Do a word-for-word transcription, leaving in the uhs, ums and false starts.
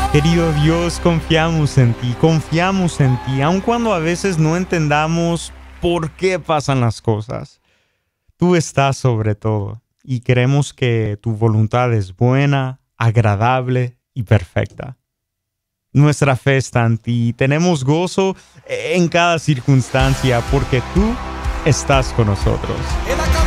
Querido Dios, confiamos en ti, confiamos en ti, aun cuando a veces no entendamos por qué pasan las cosas. Tú estás sobre todo y queremos que tu voluntad es buena, agradable y perfecta. Nuestra fe está en ti, tenemos gozo en cada circunstancia porque tú estás con nosotros.